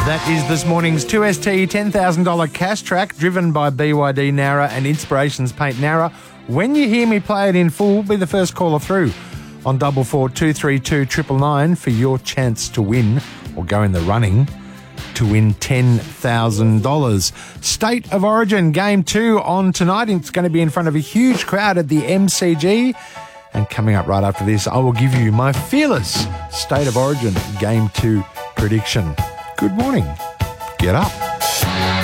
That is this morning's 2ST $10,000 cash track driven by BYD Nara and Inspirations Paint Nara. When you hear me play it in full, be the first caller through on 442329 999 for your chance to win or go in the running to win $10,000. State of Origin Game 2 on tonight. It's going to be in front of a huge crowd at the MCG. And coming up right after this, I will give you my fearless State of Origin Game 2 prediction. Good morning. Get up.